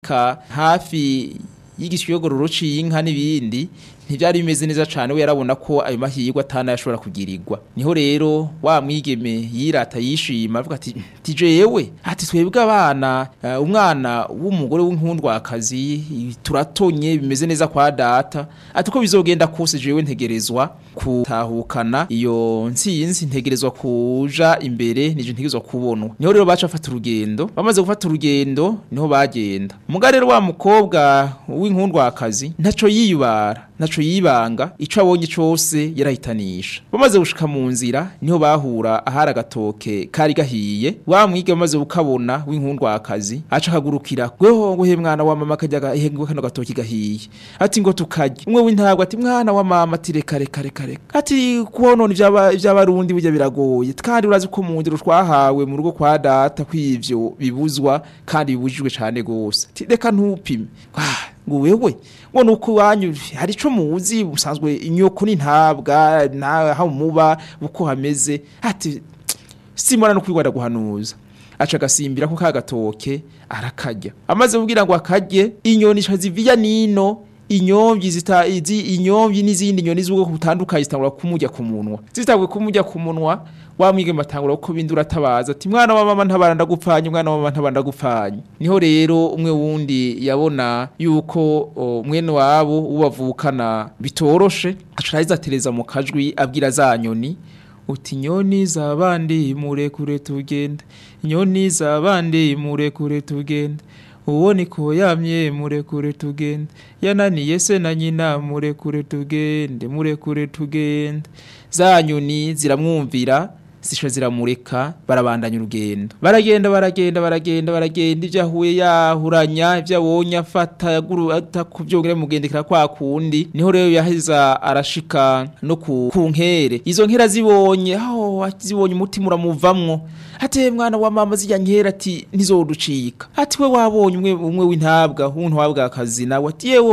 eka hafi y'igishyogororo c'inka n'ibindi ntivyari bimeze neza cane we yarabona ko ayo mahirwe atana yashobora kugirirwa niho rero wa mwigeme yirata yishima avuga ati tijewe ati twebwe abana umwana w'umugore w'inkundwakazi turatonye bimeze neza kwa data ati ko bizogenda kose jewe ntegerezwa kutahukana iyo ntsinzi ntegerezwa kuja imbere nije ntegerezwa kubonwa niho rero baca afata urugendo bamaze gufata urugendo niho bagenda muga rero wa mukobwa w'inkundwakazi ntaco yiyubara naco yibanga ico abonye cose yarahitanisha bamaze gushika mu nzira niho bahura ahara gatoke kari gahiye wa mwige bamaze gukabona w'inkundwakazi aca kagurukira gweho ngo he mwana wa mama kajyaga ihengwe kano gatoki gahiye ati ngo tukaje umwe w'intabwa ati mwana wa mama ati reka ati kubonona ivy'abarundi bijya biragoye kandi urazi ko mu ndiro twahawe mu rugo kwa data kw'ivyo bibuzwa kandi bibujijwe cane gose ati reka ntupime ngo wewe ngo nuko wanyu hari ico muzi busanzwe inyoko n'intabwa na ha muba buko hameze ati simona no kwigwada guhanuza aca gasimbira ko kagatoke arakarya amaze kugira ngo akarye inyoni ziviya nino inyomvyi n'izindi nyoni z'ubwo butandukanye zitangura kumujya ku munwa zitagwe kumujya ku munwa wa mwige matangura uko bindura tabaza ati mwana wa mama ntabara ndagupfanye mwana wa mama ntabara ndagupfanye niho rero umwe wundi yabona yuko mwene wabo ubavukana bitoroshe aca tereza mu kajwi abwira za nyoni uti nyoni zabandi murekure tugende nyoni zabandi murekure tugende uwo niko yamye murekure tugende yananiye se na nyina murekure tugende za nyoni ziramwumvira zisho ziramureka barabandanya urugendo baragenda ivyo ahuye yahuranya ivyo abonye afata yaguru atakuvyongera mugendekera kwa kundi niho rero yaheza arashika no ku nkere izo nkera zibonye zibonye umutima uramuvamwo ate mwana wa mama zijya nkera ati ntizoducika ati we wabonye umwe w'intabwa w'untwabwa akazi nawe ati yewe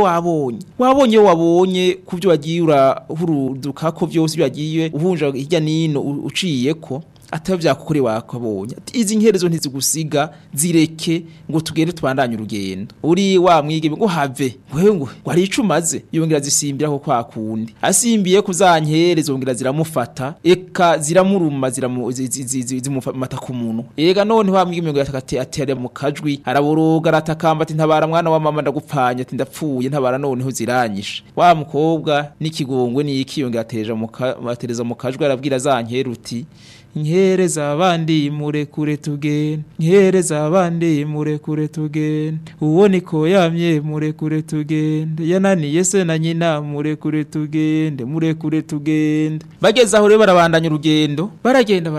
wabonye kuvyo wagiye urahuruduka ko vyose byagiye uhunja hirya nino uciye ko atavyakukuri wakabonye ati izi nkerezo ntizigusiga zireke ngo tugende tubandanye urugendo uri wa mwige ngo have wewe ngo ari icumaze yongera zisimbira ko kwa kundi asimbiye kuzankereza zongera ziramufata eka ziramuruma zimufata ku muntu ega none wa mwige ngo yatakate atere mu kajwi araboroga aratakamba ati ntabara mwana wa mama ndagupfanye ati ndapfuye ntabara noneho ziranyisha wa mukobwa n'ikigongwe n'iki yongera atereza mu kajwi arabwira zankera uti nkereza abandi murekure tugende uwo niko yamye murekure tugende yananiye se na nyina murekure tugende bageze aho rero barabandanya urugendo baragenda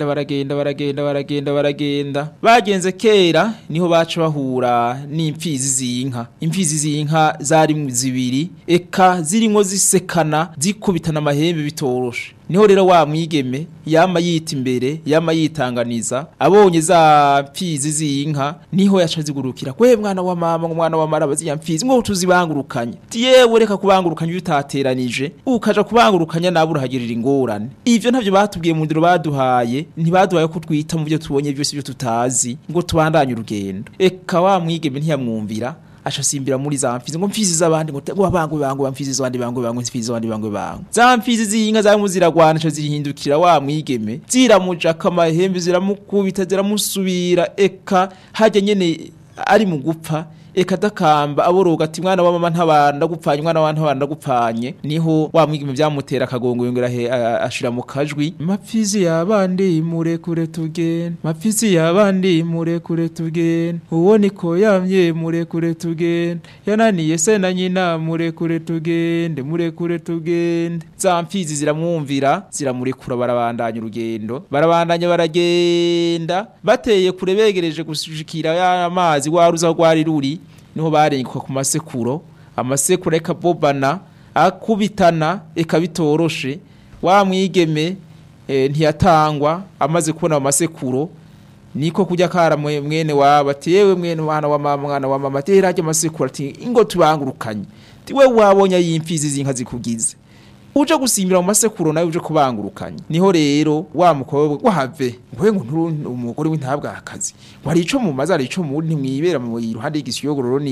bagenze kera niho baca bahura n'impfizi z'inka zari zibiri eka zirimo zisekana zikubitana amahembe bitoroshe niho rero wa mwigeme yama yita imbere yama yitanganiza abonye za mpfizi z'inka niho yaca zigurukira kwe mwana wa mama baziya mpfizi ngo tuzibangurukanye yewe reka kubangurukanya utateranije ukaja kubangurukanya nabo urahagirira ingorane ivyo ntavyo batubwiye mu ndiro baduhaye ntibaduhaye ko twita mu byo tubonye byose byo tutazi ngo tubandanye urugendo eka wa mwigeme ntiyamwumvira ashasimbira muri za mpfizi ngo mpfizi z'abandi ngo bangwe mpfizi z'abandi bangwe za mpfizi z'inka za muziragwana cyo zihindukira wa mwigeme ziramuja kamahembe ziramukubita ziramusubira eka haje nyene ari mu gupfa eka dakamba aboroga ati mwana wa mama ntabara ndagupfanye niho wa mwigeme byamutera akagongo yongera ashira mu kajwi mapfizi yabandi murekure tugende uwo niko yamye murekure tugende yananiye se na nyina murekure tugende za mpfizi ziramwumvira ziramurekura barabandanya urugendo baragenda bateye kure begereje gushikira ya amazi waruza rwari ruri niho barenguka ku amasekuro eka bobana akubitana eka bitoroshe wa mwigeme ntiyatangwa amaze kubona amasekuro niko kujya kara mwene waba ati yewe mwene mwana wa mama ati rajye amasekuro ati ingo tubangurukanye ati we wabonye y'impfizi z'inka zikugize uje gusimbira mu masekuro nawe uje kubangurukanya niho rero wa mukobwa wahave ngo umugore w'intabwa akazi wari ico mu mazari ico mu ntimwibera mu iruhande y'igisiyogororo